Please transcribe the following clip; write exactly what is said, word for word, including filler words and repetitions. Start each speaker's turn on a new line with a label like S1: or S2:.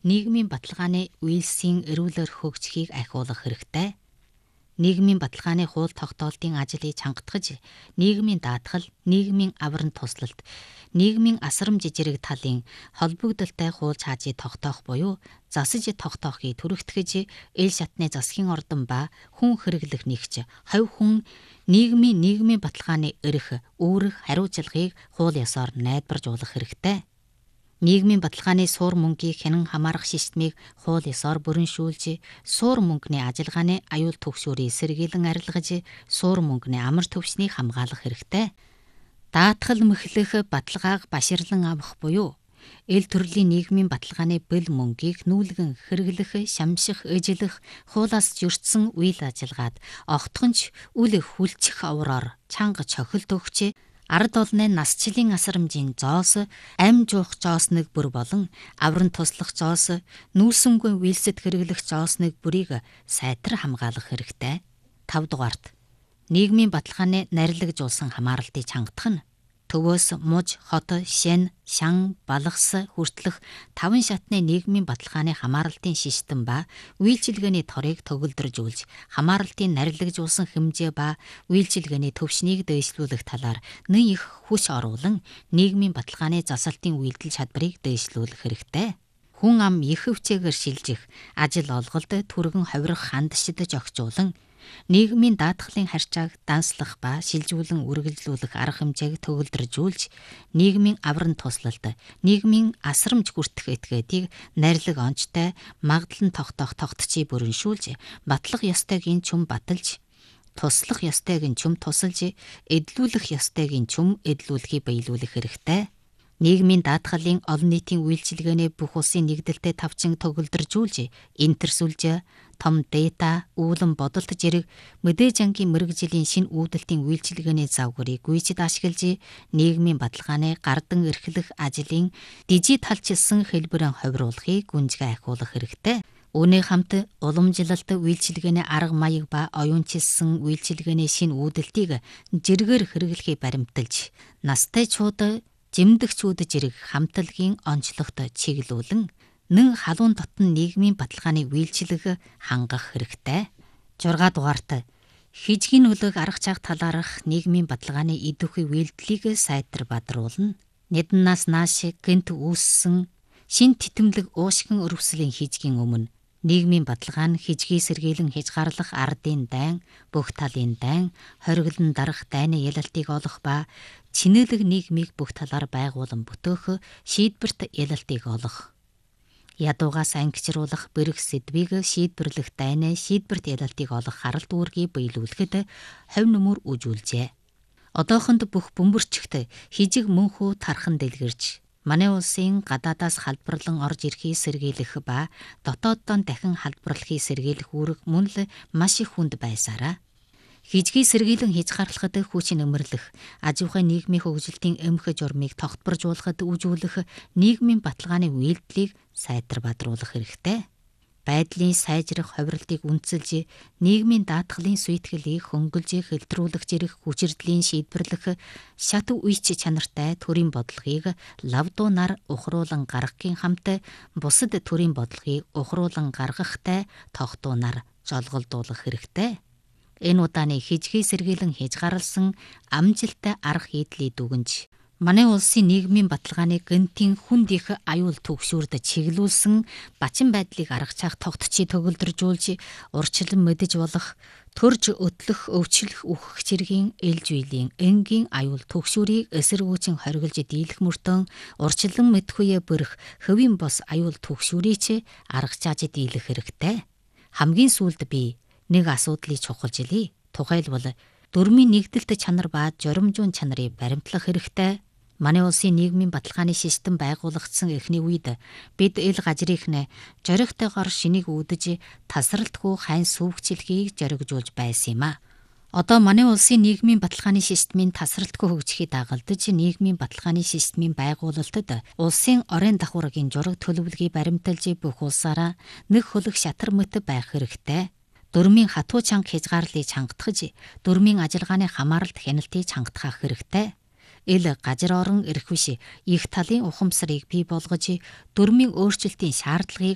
S1: нийгмийн баталгааны үйлсийн эрүүлэр хөгжихийг ахиулах хэрэгтэй. Нийгмийн баталгааны хууль тогтоолтын ажлыг чангатгаж, нийгмийн даатгал, нийгмийн аврам туслалт, нийгмийн асрамж жижиг талын холбогдолтой хууль цаажийг тогтоох буюу засаж тогтоохыг түрэгтгэж, эл шатны засгийн ордон ба хүн хэрэглэх нэгч, хувь хүн нийгмийн нийгмийн баталгааны эрх, үүрэг, хариуцлагыг хууль ёсоор найдваржуулах хэрэгтэй. Нийгмийн баталгааны суур мөнгийг хянан хамаарах системийг хууль ёсоор бүрэншүүлж, суур мөнгөний ажиллагааны аюул түгшүүрийг сэргийлэн арилгаж, суур мөнгөний амар төвшнийг хамгаалах хэрэгтэй. Даатгал мэхлэх баталгааг баширлан авах буюу эл төрлийн нийгмийн баталгааны бэл мөнгийг нүүлгэн хэрэглэх, шамших, эжлэх, хуулаас зөрчсөн үйл ажиллагаад огтхонч үл хүлчих авраар чанга чохилт өгч, ард олны насчлын асрамжийн зоос, ам жуух зоосныг бүр болон авран туслах зоос, нүүсэнгүй үйлсэд хэрэглэх зоосныг бүрийг сайтар хамгаалах хэрэгтэй. тав дугаарт нийгмийн баталгааны нарилгажуулсан хамааралтыг чангатах нь төвөөс муж, хот, шин, шан, балгас хүртэлх таван шатны нийгмийн баталгааны хамааралтын систем ба үйлчилгээний торыг төгөлдржүүлж, хамааралтын нарилгажуулсан хэмжээ ба үйлчилгээний төвшнийг дээшлүүлэх талаар нэн их хүч оруулан нийгмийн баталгааны засалтын үйлдэл чадварыг дээшлүүлэх хэрэгтэй. Хүн ам их хөвчээгээр шилжих, ажил олголт, түргэн ховирох хандшид зохицуулан, нийгмийн даатгалын харьцааг данслах ба шилжүүлэн үргэлжлүүлэх арга хэмжээг төгөлдржүүлж, нийгмийн аврам туслалт, нийгмийн асрамж хүртэх этгээдийг нарилга онцтой магадлан тогтоох тогтцыг бүрэншүүлж, батлах ёстойг ин чүм баталж, туслах ёстойг ин чүм тусалж, эдлүүлэх ёстойг ин чүм эдлүүлэхийг биелүүлэх хэрэгтэй. Нийгмийн даатгалын олон нийтийн үйлчилгээний бүх улсын нэгдэлтэй тавчин төгөлдржүүлж, интерсүүлж, том дата, үүлэн бодолт зэрэг мэдээж ангийн мэрэгжлийн шин үүдэлтийн үйлчилгээний завгаарыг гүйцэд ашиглаж, нийгмийн баталгааны гардан эрхлэх ажлын дижиталчилсан хэлбэрэн ховируулахыг гүнзгий ахиулах хэрэгтэй. Үүний хамт уламжлалт үйлчилгээний арга маяг ба оюунчилсан үйлчилгээний шин үүдэлтийг жиргээр хэрэглэхийг баримталж, настайчууд, жимдэгчүүд зэрэг хамтлагийн онцлогт чиглүүлэн нэн халуун дотн нийгмийн баталгааны үйлчилэг хангах хэрэгтэй. зургаа дугаарт хижгийн нөлөөг арга чаг талаарх нийгмийн баталгааны идэвхүй үйлдэлийг сайтар бадруулна. Нэднээс нааш гэнт үүссэн шин титэмлэг уушгин өрөвслийн хижгийн өмнө нийгмийн баталгаа нь хижгийг сэргийлэн хязгаарлах ардын дайн, бүх талын дайн, хориглон дарах дайны ялалтыг олох ба чинэлэг нийгмийг бүх талаар байгуулан бүтөөх шийдвэрт ялалтыг олох. Ядуугаас ангичруулах бэрх сэдвийг шийдвэрлэх дайны шийдвэрт ялалтыг олох харалт үүргийг биелүүлэхэд хувь нэмэр үжүүлжээ. Одоохонд бүх бөмбөрчгт хижиг мөнхөө тархан дэлгэрж, манай улсын гадаадаас халбарлан орж ирэхийг сэргийлэх ба дотооддоо дахин халбарлахыг сэргийлэх үүрэг мөн л маш их хүнд байсараа. Хижгийг сэргийлэн хязгаарлахад хүч нэмэрлэх, аж ахуйн нийгмийн хөгжилтийн эмх журмыг тогтворжуулахад үжүүлэх нийгмийн баталгааны үйлдэлийг сайтар бадруулах хэрэгтэй. Байдлын сайжрах хувирлтыг үндэслэж, нийгмийн даатгалын сүйтгэлийг хөнгөлж хэлтрүүлэх зэрэг хүчирдлийн шийдвэрлэх шат үйч чанартай төрийн бодлогыг лавдуу нар ухруулан гаргахын хамт бусад төрийн бодлогыг ухруулан гаргахтай тогтуу нар жолголдуулах хэрэгтэй. Энэ удааны хижгийг сэргийлэн хязгаарласан амжилттай арга хийдлийг дүгнж, манай улсын нийгмийн баталгааны гэнтийн хүнд их аюул түгшүүрд чиглүүлсэн бачин байдлыг аргачаах тогтцыг төгөлдржүүлж, урчлан мэдэж болох, төрж өтлөх, өвчлөх үхэх чиргийн эл жүйлийн энгийн аюул түгшүүрийг эсэргүүцэн хориглож дийлэх мөртөө урчлан мэдхүйе бүрх хөвийн бос аюул түгшүүрийг аргачааж дийлэх хэрэгтэй. Хамгийн сүүлд би нэг асуудлыг чухалжилъя. Тухайлбал дөрмийн нэгдэлт чанар ба журамжуун чанарыг баримтлах хэрэгтэй. Манай улсын нийгмийн баталгааны систем байгуулагдсан эхний үед бид эл гажрынхнэ зоригтойгоор шинийг үүдэж тасралтгүй хайн сүүгчлэхийг зоригжуулж байсан юм а. Одоо манай улсын нийгмийн баталгааны системийн тасралтгүй хөгжихийг дагалдаж, нийгмийн баталгааны системийн байгуулалтад улсын орон давхургийн жураг төлөвлөгөөийг баримталж, бүх улсаараа нэг хөлөх шатар мэт байх хэрэгтэй. Дөрмийн хатуу чанга хязгаарлалыг чангатгаж, дөрмийн ажиллагааны хамааралт хяналтыг чангатгах хэрэгтэй. Эл гажир орон эрх биш их талын ухамсарыг бий болгож, дөрмийн өөрчлөлтийн шаардлагыг